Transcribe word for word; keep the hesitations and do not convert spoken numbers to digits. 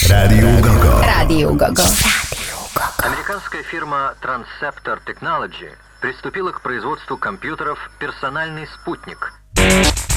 Radio Gaga. Radio Gaga. Американская фирма Transceptor Technology приступила к производству компьютеров «Персональный спутник».